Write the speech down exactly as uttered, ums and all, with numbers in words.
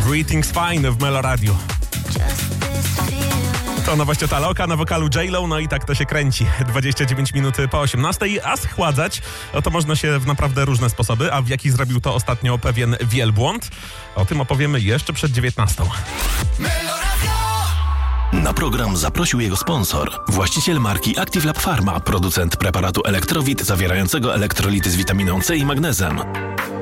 Everything's Fine w Melo Radio. To nowość od Aloka na wokalu J-Lo, no i tak to się kręci. dwadzieścia dziewięć minut po osiemnastej, a schładzać to można się w naprawdę różne sposoby, a w jaki zrobił to ostatnio pewien wielbłąd? O tym opowiemy jeszcze przed dziewiętnastą. Na program zaprosił jego sponsor, właściciel marki Active Lab Pharma, producent preparatu Elektrowit zawierającego elektrolity z witaminą C i magnezem.